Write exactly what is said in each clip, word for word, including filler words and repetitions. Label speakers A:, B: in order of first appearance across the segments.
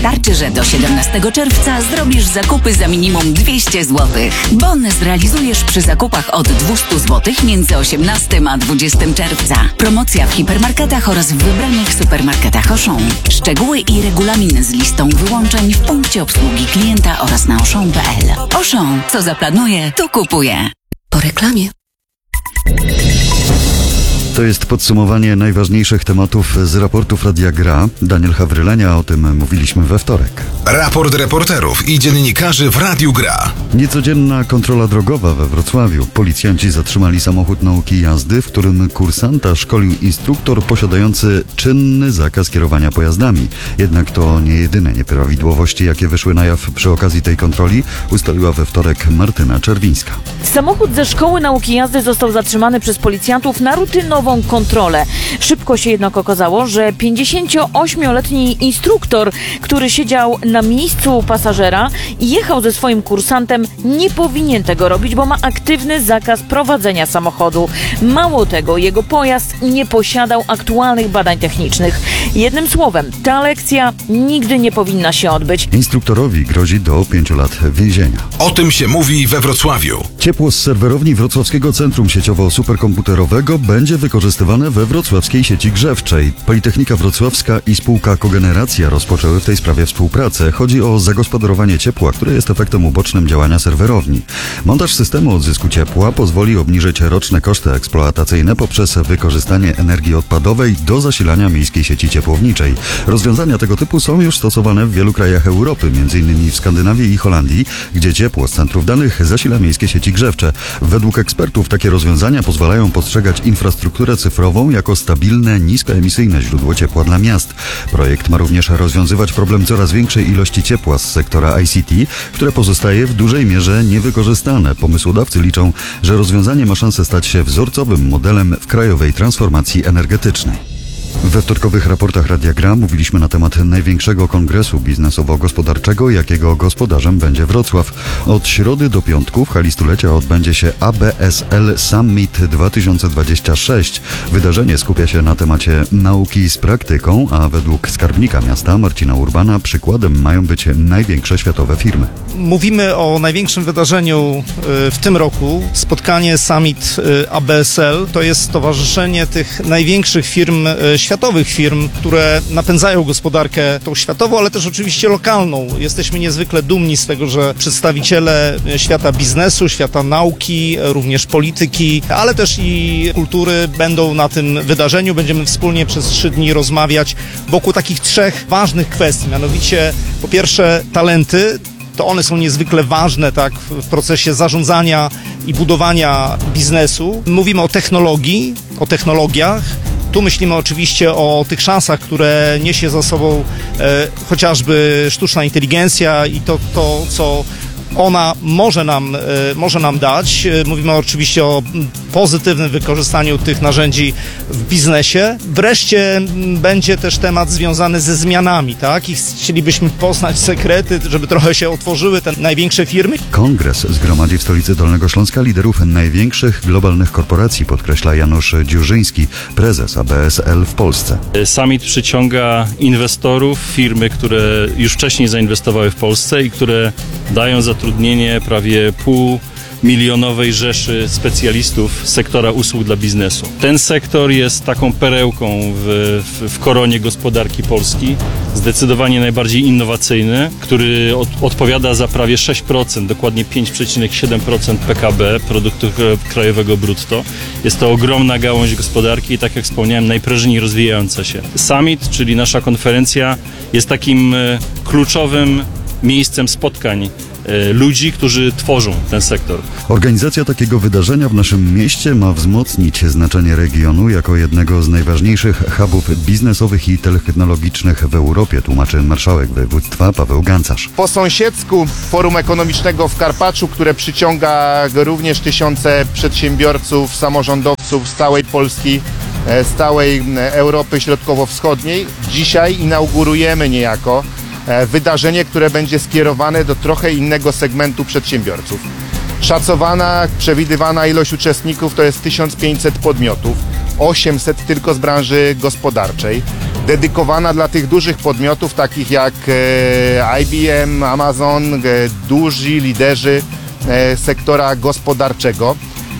A: Wystarczy, że do siedemnastego czerwca zrobisz zakupy za minimum dwieście złotych. Bon zrealizujesz przy zakupach od dwieście złotych między osiemnastego a dwudziestego czerwca. Promocja w hipermarketach oraz w wybranych supermarketach Auchan. Szczegóły i regulamin z listą wyłączeń w punkcie obsługi klienta oraz na auchan kropka p l. Auchan, co zaplanuje, to kupuje.
B: Po reklamie.
C: To jest podsumowanie najważniejszych tematów z raportów Radia Gra. Daniel Hawrylenia, o tym mówiliśmy we wtorek.
D: Raport reporterów i dziennikarzy w Radiu Gra.
C: Niecodzienna kontrola drogowa we Wrocławiu. Policjanci zatrzymali samochód nauki jazdy, w którym kursanta szkolił instruktor posiadający czynny zakaz kierowania pojazdami. Jednak to nie jedyne nieprawidłowości, jakie wyszły na jaw przy okazji tej kontroli, ustaliła we wtorek Martyna Czerwińska.
E: Samochód ze szkoły nauki jazdy został zatrzymany przez policjantów na rutynową kontrolę. Szybko się jednak okazało, że pięćdziesięcioośmioletni instruktor, który siedział na miejscu pasażera i jechał ze swoim kursantem, nie powinien tego robić, bo ma aktywny zakaz prowadzenia samochodu. Mało tego, jego pojazd nie posiadał aktualnych badań technicznych. Jednym słowem, ta lekcja nigdy nie powinna się odbyć.
C: Instruktorowi grozi do pięciu lat więzienia.
D: O tym się mówi we Wrocławiu.
C: Ciepło z serwerowni Wrocławskiego Centrum Sieciowo-Superkomputerowego będzie wykorzystywane we wrocławskiej sieci grzewczej. Politechnika Wrocławska i spółka Kogeneracja rozpoczęły w tej sprawie współpracę. Chodzi o zagospodarowanie ciepła, które jest efektem ubocznym działania serwerowni. Montaż systemu odzysku ciepła pozwoli obniżyć roczne koszty eksploatacyjne poprzez wykorzystanie energii odpadowej do zasilania miejskiej sieci ciepłowniczej. Rozwiązania tego typu są już stosowane w wielu krajach Europy, m.in. w Skandynawii i Holandii, gdzie ciepło z centrów danych zasila miejskie sieci grzewcze. Według ekspertów takie rozwiązania pozwalają postrzegać infrastrukturę cyfrową jako stabilne, niskoemisyjne źródło ciepła dla miast. Projekt ma również rozwiązywać problem coraz większej ilości ciepła z sektora I C T, które pozostaje w dużej mierze niewykorzystane. Pomysłodawcy liczą, że rozwiązanie ma szansę stać się wzorcowym modelem w krajowej transformacji energetycznej. We wtorkowych raportach Radia Gra mówiliśmy na temat największego kongresu biznesowo-gospodarczego, jakiego gospodarzem będzie Wrocław. Od środy do piątku w hali stulecia odbędzie się A B S L Summit dwa tysiące dwadzieścia sześć. Wydarzenie skupia się na temacie nauki z praktyką, a według skarbnika miasta Marcina Urbana przykładem mają być największe światowe firmy.
F: Mówimy o największym wydarzeniu w tym roku. Spotkanie Summit A B S L to jest stowarzyszenie tych największych firm światowych firm, które napędzają gospodarkę tą światową, ale też oczywiście lokalną. Jesteśmy niezwykle dumni z tego, że przedstawiciele świata biznesu, świata nauki, również polityki, ale też i kultury będą na tym wydarzeniu. Będziemy wspólnie przez trzy dni rozmawiać wokół takich trzech ważnych kwestii, mianowicie po pierwsze talenty. To one są niezwykle ważne, tak, w procesie zarządzania i budowania biznesu. Mówimy o technologii, o technologiach. Tu myślimy oczywiście o tych szansach, które niesie za sobą e, chociażby sztuczna inteligencja i to, to co ona może nam, e, może nam dać. E, mówimy oczywiście o pozytywnym wykorzystaniu tych narzędzi w biznesie. Wreszcie m, będzie też temat związany ze zmianami, tak? I chcielibyśmy poznać sekrety, żeby trochę się otworzyły te największe firmy.
C: Kongres zgromadzi w stolicy Dolnego Śląska liderów największych globalnych korporacji, podkreśla Janusz Dziurzyński, prezes A B S L w Polsce.
G: Summit przyciąga inwestorów, firmy, które już wcześniej zainwestowały w Polsce i które dają zatrudnienie prawie pół milionowej rzeszy specjalistów sektora usług dla biznesu. Ten sektor jest taką perełką w, w, w koronie gospodarki Polski, zdecydowanie najbardziej innowacyjny, który od, odpowiada za prawie sześć procent, dokładnie pięć przecinek siedem procent P K B, produktu krajowego brutto. Jest to ogromna gałąź gospodarki i tak jak wspomniałem, najprężniej rozwijająca się. Summit, czyli nasza konferencja, jest takim kluczowym miejscem spotkań ludzi, którzy tworzą ten sektor.
C: Organizacja takiego wydarzenia w naszym mieście ma wzmocnić znaczenie regionu jako jednego z najważniejszych hubów biznesowych i technologicznych w Europie, tłumaczy marszałek województwa Paweł Gancarz.
H: Po sąsiedzku Forum Ekonomicznego w Karpaczu, które przyciąga również tysiące przedsiębiorców, samorządowców z całej Polski, z całej Europy Środkowo-Wschodniej. Dzisiaj inaugurujemy niejako wydarzenie, które będzie skierowane do trochę innego segmentu przedsiębiorców. Szacowana, przewidywana ilość uczestników to jest tysiąc pięćset podmiotów. osiemset tylko z branży gospodarczej, dedykowana dla tych dużych podmiotów, takich jak I B M, Amazon, duzi liderzy sektora gospodarczego.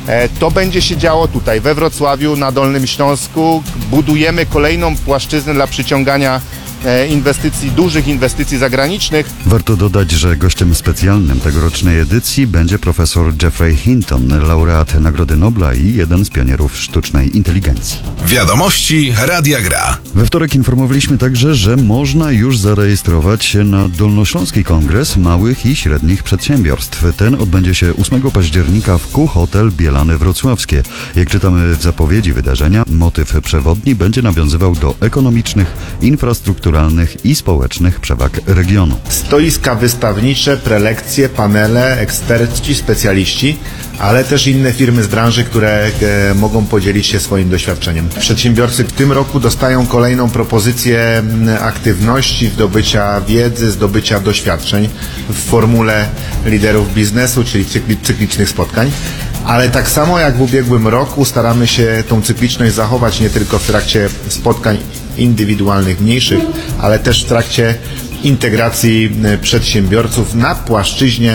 H: To będzie się działo tutaj, we Wrocławiu, na Dolnym Śląsku. Budujemy kolejną płaszczyznę dla przyciągania inwestycji, dużych inwestycji zagranicznych.
C: Warto dodać, że gościem specjalnym tegorocznej edycji będzie profesor Geoffrey Hinton, laureat Nagrody Nobla i jeden z pionierów sztucznej inteligencji.
D: Wiadomości Radia Gra.
C: We wtorek informowaliśmy także, że można już zarejestrować się na Dolnośląski Kongres Małych i Średnich Przedsiębiorstw. Ten odbędzie się ósmego października w Q Hotel Bielany Wrocławskie. Jak czytamy w zapowiedzi wydarzenia, motyw przewodni będzie nawiązywał do ekonomicznych, infrastrukturalnych i społecznych przewag regionu.
B: Stoiska wystawnicze, prelekcje, panele, eksperci, specjaliści, ale też inne firmy z branży, które e, mogą podzielić się swoim doświadczeniem. Przedsiębiorcy w tym roku dostają kolejną propozycję aktywności, zdobycia wiedzy, zdobycia doświadczeń w formule liderów biznesu, czyli cykli, cyklicznych spotkań. Ale tak samo jak w ubiegłym roku staramy się tą cykliczność zachować nie tylko w trakcie spotkań indywidualnych, mniejszych, ale też w trakcie integracji przedsiębiorców na płaszczyźnie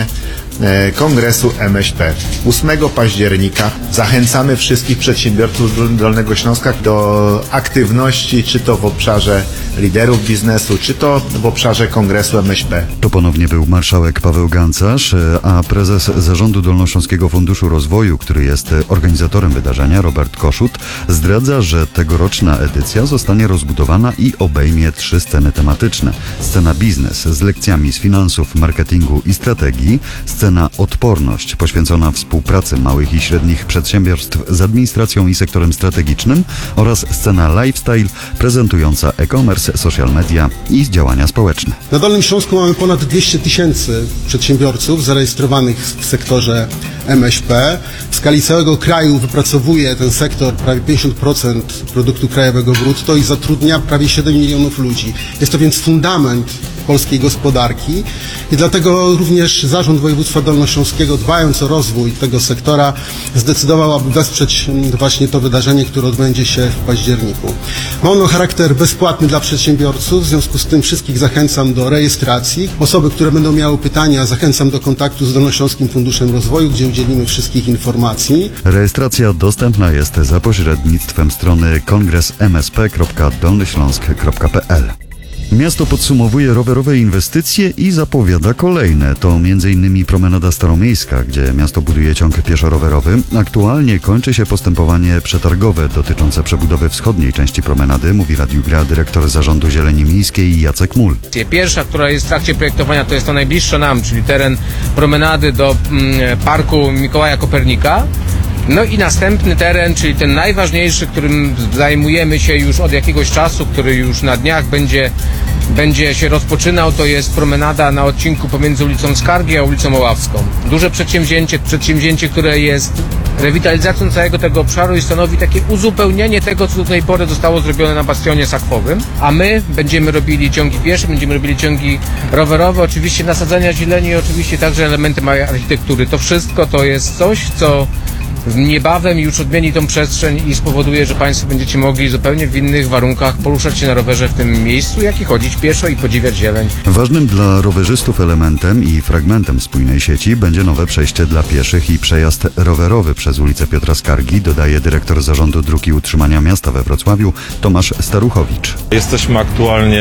B: Kongresu M S P. ósmego października zachęcamy wszystkich przedsiębiorców Dolnego Śląska do aktywności, czy to w obszarze liderów biznesu, czy to w obszarze Kongresu M S P.
C: To ponownie był marszałek Paweł Gancarz, a prezes Zarządu Dolnośląskiego Funduszu Rozwoju, który jest organizatorem wydarzenia, Robert Koszut, zdradza, że tegoroczna edycja zostanie rozbudowana i obejmie trzy sceny tematyczne. Scena biznes z lekcjami z finansów, marketingu i strategii, scena odporność poświęcona współpracy małych i średnich przedsiębiorstw z administracją i sektorem strategicznym oraz scena lifestyle prezentująca e-commerce, social media i działania społeczne.
I: Na Dolnym Śląsku mamy ponad dwieście tysięcy przedsiębiorców zarejestrowanych w sektorze M S P. W skali całego kraju wypracowuje ten sektor prawie pięćdziesiąt procent produktu krajowego brutto i zatrudnia prawie siedem milionów ludzi. Jest to więc fundament polskiej gospodarki i dlatego również Zarząd Województwa Dolnośląskiego, dbając o rozwój tego sektora, zdecydował, aby wesprzeć właśnie to wydarzenie, które odbędzie się w październiku. Ma ono charakter bezpłatny dla przedsiębiorców, w związku z tym wszystkich zachęcam do rejestracji. Osoby, które będą miały pytania, zachęcam do kontaktu z Dolnośląskim Funduszem Rozwoju, gdzie udzielimy wszystkich informacji.
C: Rejestracja dostępna jest za pośrednictwem strony kongres m s p kropka dolnyśląsk kropka p l. Miasto podsumowuje rowerowe inwestycje i zapowiada kolejne. To między innymi promenada staromiejska, gdzie miasto buduje ciąg pieszo-rowerowy. Aktualnie kończy się postępowanie przetargowe dotyczące przebudowy wschodniej części promenady, mówi Radiu Gra dyrektor Zarządu Zieleni Miejskiej Jacek Mul.
J: Pierwsza, która jest w trakcie projektowania, to jest to najbliższa nam, czyli teren promenady do mm, parku Mikołaja Kopernika. No i następny teren, czyli ten najważniejszy, którym zajmujemy się już od jakiegoś czasu, który już na dniach będzie, będzie się rozpoczynał, to jest promenada na odcinku pomiędzy ulicą Skargi a ulicą Oławską. Duże przedsięwzięcie, przedsięwzięcie, które jest rewitalizacją całego tego obszaru i stanowi takie uzupełnienie tego, co do tej pory zostało zrobione na bastionie sakwowym, a my będziemy robili ciągi piesze, będziemy robili ciągi rowerowe, oczywiście nasadzania zieleni, oczywiście także elementy małej architektury. To wszystko to jest coś, co niebawem już odmieni tą przestrzeń i spowoduje, że Państwo będziecie mogli zupełnie w innych warunkach poruszać się na rowerze w tym miejscu, jak i chodzić pieszo i podziwiać zieleń.
C: Ważnym dla rowerzystów elementem i fragmentem spójnej sieci będzie nowe przejście dla pieszych i przejazd rowerowy przez ulicę Piotra Skargi, dodaje dyrektor Zarządu Dróg i Utrzymania Miasta we Wrocławiu Tomasz Staruchowicz.
K: Jesteśmy aktualnie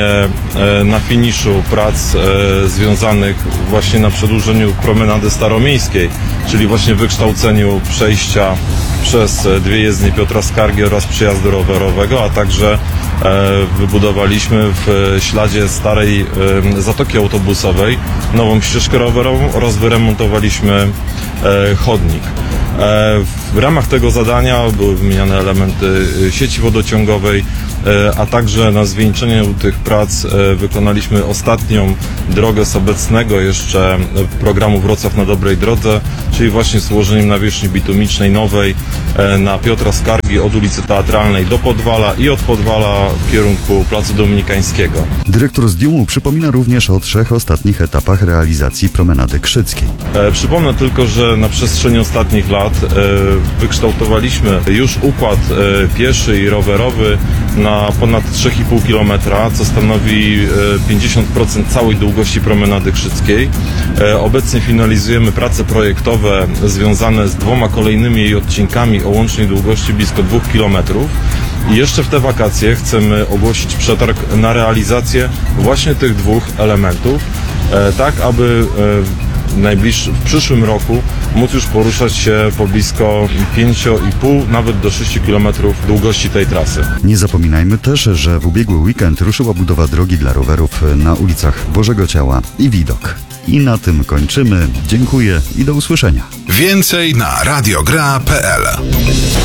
K: na finiszu prac związanych właśnie na przedłużeniu promenady staromiejskiej, czyli właśnie wykształceniu przejścia przez dwie jezdnie Piotra Skargi oraz przejazdu rowerowego, a także wybudowaliśmy w śladzie starej zatoki autobusowej nową ścieżkę rowerową oraz wyremontowaliśmy chodnik. W ramach tego zadania były wymieniane elementy sieci wodociągowej, a także na zwieńczeniu tych prac wykonaliśmy ostatnią drogę z obecnego jeszcze programu Wrocław na dobrej drodze, czyli właśnie z ułożeniem nawierzchni bitumicznej nowej na Piotra Skargi od ulicy Teatralnej do Podwala i od Podwala w kierunku Placu Dominikańskiego.
C: Dyrektor z Diumu przypomina również o trzech ostatnich etapach realizacji promenady Krzyckiej.
K: E, przypomnę tylko, że na przestrzeni ostatnich lat e, wykształtowaliśmy już układ e, pieszy i rowerowy na ponad trzy i pół kilometra, co stanowi e, pięćdziesiąt procent całej długości promenady Krzyckiej. E, obecnie finalizujemy prace projektowe związane z dwoma kolejnymi jej odcinkami o łącznej długości blisko dwóch kilometrów. I jeszcze w te wakacje chcemy ogłosić przetarg na realizację właśnie tych dwóch elementów, e, tak aby e, w najbliższym, w przyszłym roku móc już poruszać się po blisko pięć i pół, nawet do sześć kilometrów długości tej trasy.
C: Nie zapominajmy też, że w ubiegły weekend ruszyła budowa drogi dla rowerów na ulicach Bożego Ciała i Widok. I na tym kończymy. Dziękuję i do usłyszenia.
D: Więcej na radiogra kropka p l.